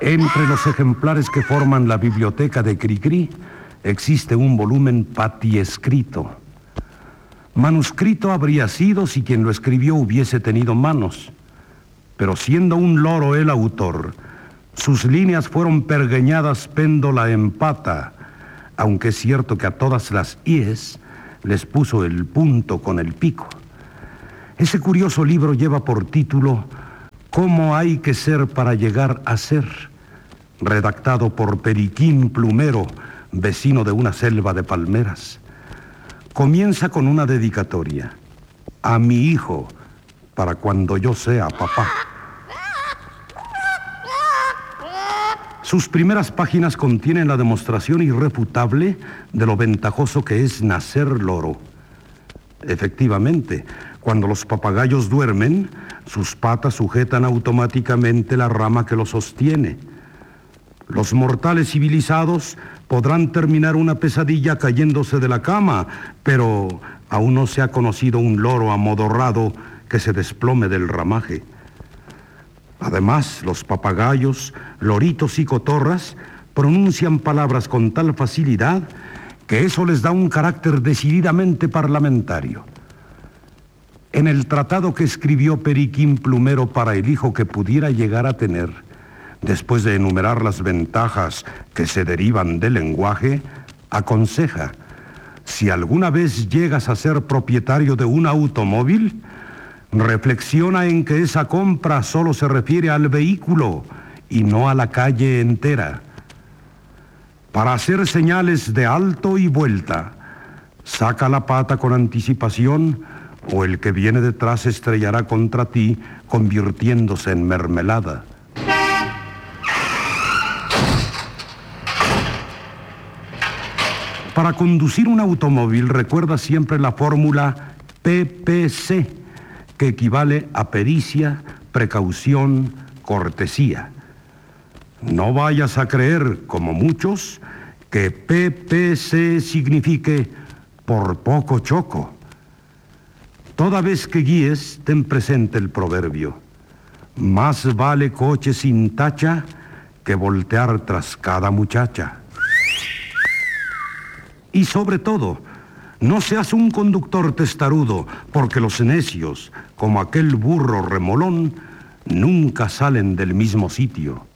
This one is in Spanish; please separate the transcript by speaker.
Speaker 1: Entre los ejemplares que forman la biblioteca de Cricri existe un volumen patiescrito. Manuscrito habría sido si quien lo escribió hubiese tenido manos, pero siendo un loro el autor, sus líneas fueron pergeñadas péndola en pata, aunque es cierto que a todas las íes les puso el punto con el pico. Ese curioso libro lleva por título ¿Cómo hay que ser para llegar a ser?, redactado por Periquín Plumero, vecino de una selva de palmeras. Comienza con una dedicatoria: a mi hijo, para cuando yo sea papá. Sus primeras páginas contienen la demostración irrefutable de lo ventajoso que es nacer loro. Efectivamente, cuando los papagayos duermen, sus patas sujetan automáticamente la rama que los sostiene. Los mortales civilizados podrán terminar una pesadilla cayéndose de la cama, pero aún no se ha conocido un loro amodorrado que se desplome del ramaje. Además, los papagayos, loritos y cotorras pronuncian palabras con tal facilidad que eso les da un carácter decididamente parlamentario. En el tratado que escribió Periquín Plumero para el hijo que pudiera llegar a tener, después de enumerar las ventajas que se derivan del lenguaje, aconseja: si alguna vez llegas a ser propietario de un automóvil, reflexiona en que esa compra solo se refiere al vehículo y no a la calle entera. Para hacer señales de alto y vuelta, saca la pata con anticipación, o el que viene detrás estrellará contra ti, convirtiéndose en mermelada. Para conducir un automóvil, recuerda siempre la fórmula PPC, que equivale a pericia, precaución, cortesía. No vayas a creer, como muchos, que PPC signifique por poco choco. Toda vez que guíes, ten presente el proverbio: más vale coche sin tacha que voltear tras cada muchacha. Y sobre todo, no seas un conductor testarudo, porque los necios, como aquel burro remolón, nunca salen del mismo sitio.